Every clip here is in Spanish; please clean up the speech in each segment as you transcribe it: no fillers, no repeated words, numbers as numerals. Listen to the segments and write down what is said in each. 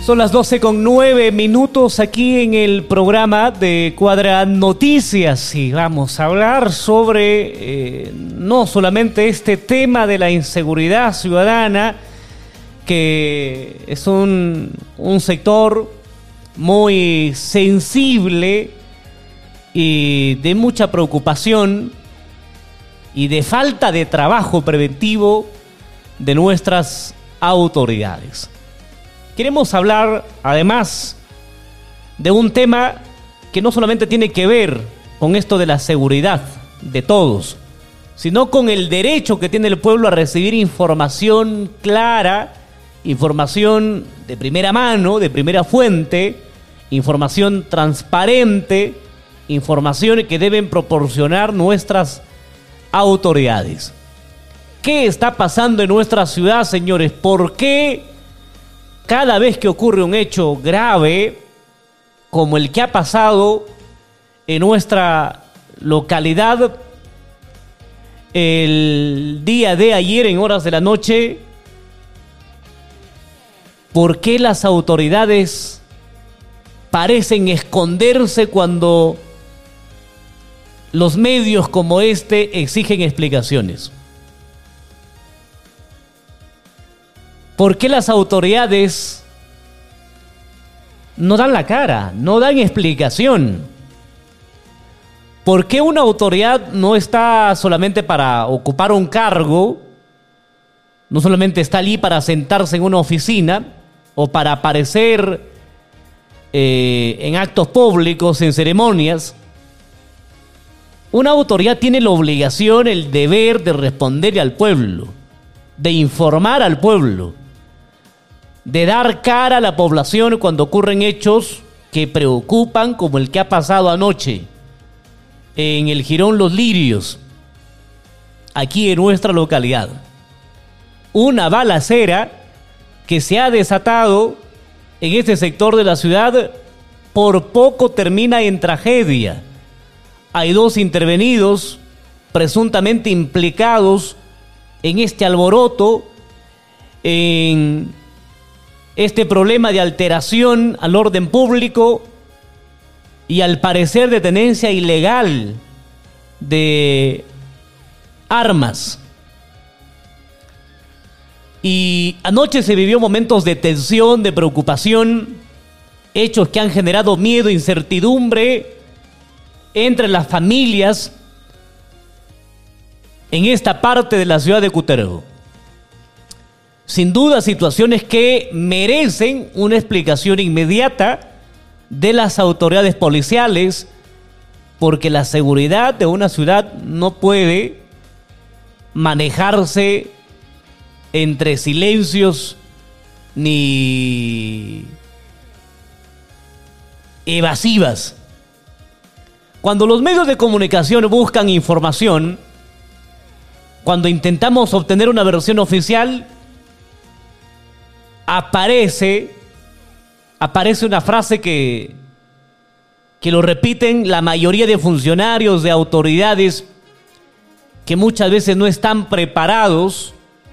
Son las 12:09 aquí en el programa de Cuadra Noticias y vamos a hablar sobre no solamente este tema de la inseguridad ciudadana, que es un sector muy sensible y de mucha preocupación y de falta de trabajo preventivo de nuestras autoridades. Queremos hablar, además, de un tema que no solamente tiene que ver con esto de la seguridad de todos, sino con el derecho que tiene el pueblo a recibir información clara, información de primera mano, de primera fuente, información transparente, información que deben proporcionar nuestras autoridades. ¿Qué está pasando en nuestra ciudad, señores? ¿Por qué cada vez que ocurre un hecho grave, como el que ha pasado en nuestra localidad el día de ayer en horas de la noche, por qué las autoridades parecen esconderse cuando los medios como este exigen explicaciones? ¿Por qué las autoridades no dan la cara, no dan explicación? ¿Por qué una autoridad no está solamente para ocupar un cargo, no solamente está allí para sentarse en una oficina o para aparecer en actos públicos, en ceremonias? Una autoridad tiene la obligación, el deber de responderle al pueblo, de informar al pueblo, de dar cara a la población cuando ocurren hechos que preocupan, como el que ha pasado anoche en el Jirón Los Lirios, aquí en nuestra localidad. Una balacera que se ha desatado en este sector de la ciudad, por poco termina en tragedia. Hay 2 intervenidos presuntamente implicados en este alboroto, en este problema de alteración al orden público y al parecer de tenencia ilegal de armas. Y anoche se vivió momentos de tensión, de preocupación, hechos que han generado miedo, incertidumbre entre las familias en esta parte de la ciudad de Cutervo. Sin duda, situaciones que merecen una explicación inmediata de las autoridades policiales, porque la seguridad de una ciudad no puede manejarse entre silencios ni evasivas. Cuando los medios de comunicación buscan información, cuando intentamos obtener una versión oficial, aparece una frase que lo repiten la mayoría de funcionarios, de autoridades, que muchas veces no están preparados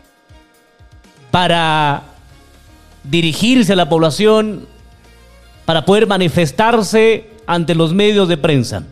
para dirigirse a la población, para poder manifestarse ante los medios de prensa.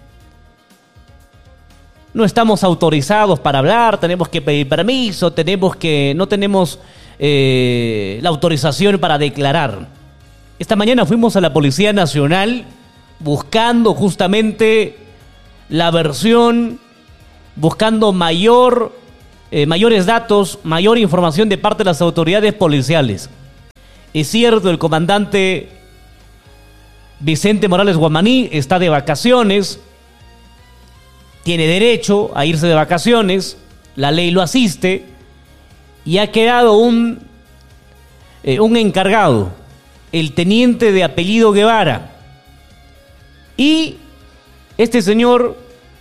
No estamos autorizados para hablar, tenemos que pedir permiso, no tenemos la autorización para declarar. Esta mañana fuimos a la Policía Nacional buscando justamente la versión, buscando mayores datos, mayor información de parte de las autoridades policiales. Es cierto, el comandante Vicente Morales Guamaní está de vacaciones, tiene derecho a irse de vacaciones, la ley lo asiste, y ha quedado un encargado, el teniente de apellido Guevara. Y este señor,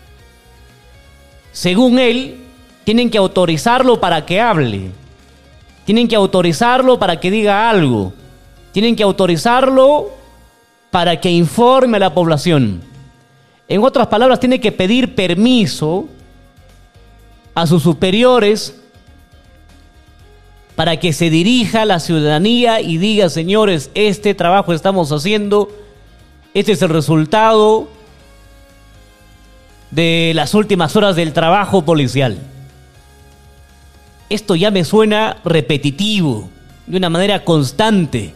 según él, tienen que autorizarlo para que hable, tienen que autorizarlo para que diga algo, tienen que autorizarlo para que informe a la población. En otras palabras, tiene que pedir permiso a sus superiores para que se dirija a la ciudadanía y diga: señores, este trabajo estamos haciendo, este es el resultado de las últimas horas del trabajo policial. Esto ya me suena repetitivo, de una manera constante,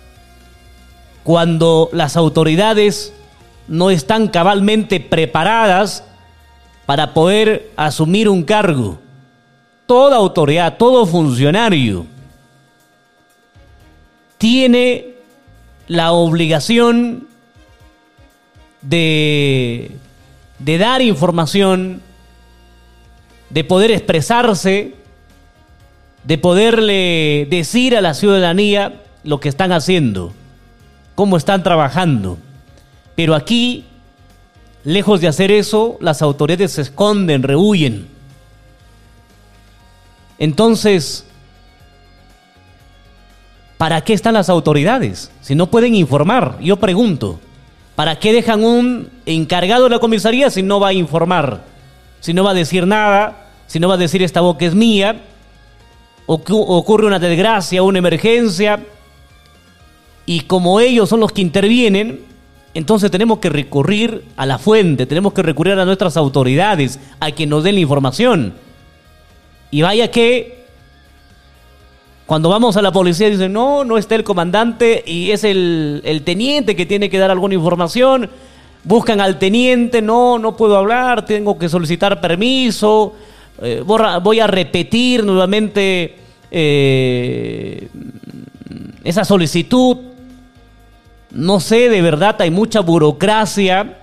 cuando las autoridades no están cabalmente preparadas para poder asumir un cargo. Toda autoridad, todo funcionario tiene la obligación de dar información, de poder expresarse, de poderle decir a la ciudadanía lo que están haciendo, cómo están trabajando. Pero aquí, lejos de hacer eso, las autoridades se esconden, rehuyen. Entonces, ¿para qué están las autoridades si no pueden informar? Yo pregunto, ¿para qué dejan un encargado de la comisaría si no va a informar? Si no va a decir nada, si no va a decir: esta boca es mía, ocurre una desgracia, una emergencia, y como ellos son los que intervienen, entonces tenemos que recurrir a la fuente, tenemos que recurrir a nuestras autoridades, a que nos den la información. Y vaya que cuando vamos a la policía dicen: no está el comandante y es el teniente que tiene que dar alguna información. Buscan al teniente: no puedo hablar, tengo que solicitar permiso, voy a repetir nuevamente esa solicitud. No sé, de verdad hay mucha burocracia.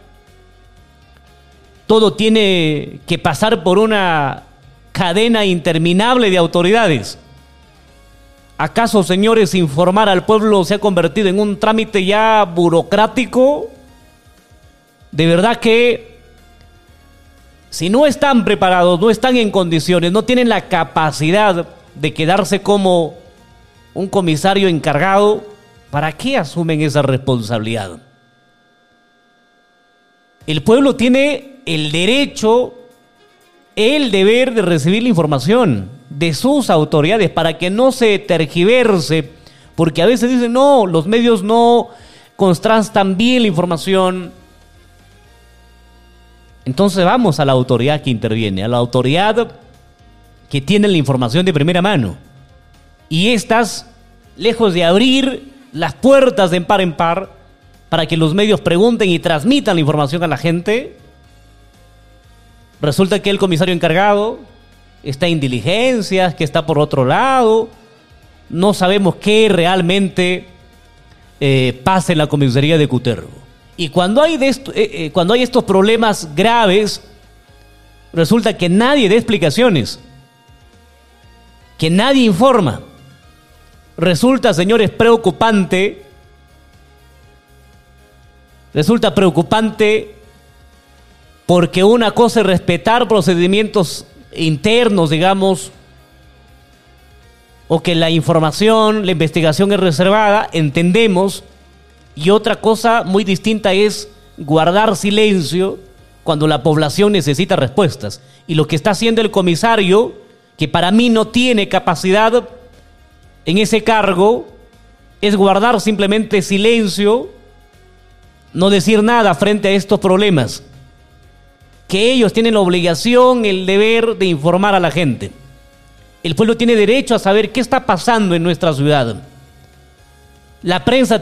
Todo tiene que pasar por una cadena interminable de autoridades. ¿Acaso, señores, informar al pueblo se ha convertido en un trámite ya burocrático? De verdad que si no están preparados, no están en condiciones, no tienen la capacidad de quedarse como un comisario encargado, ¿para qué asumen esa responsabilidad? El pueblo tiene el derecho, el deber de recibir la información de sus autoridades para que no se tergiverse, porque a veces dicen: no, los medios no contrastan bien la información. Entonces vamos a la autoridad que interviene, a la autoridad que tiene la información de primera mano. Y estas, lejos de abrir las puertas de par en par para que los medios pregunten y transmitan la información a la gente, resulta que el comisario encargado está en diligencias, que está por otro lado. No sabemos qué realmente pasa en la comisaría de Cutervo. Y cuando hay estos problemas graves, resulta que nadie da explicaciones, que nadie informa. Resulta, señores, preocupante porque una cosa es respetar procedimientos internos, digamos, o que la información, la investigación es reservada, entendemos, y otra cosa muy distinta es guardar silencio cuando la población necesita respuestas. Y lo que está haciendo el comisario, que para mí no tiene capacidad en ese cargo, es guardar simplemente silencio, no decir nada frente a estos problemas, que ellos tienen la obligación, el deber de informar a la gente. El pueblo tiene derecho a saber qué está pasando en nuestra ciudad. La prensa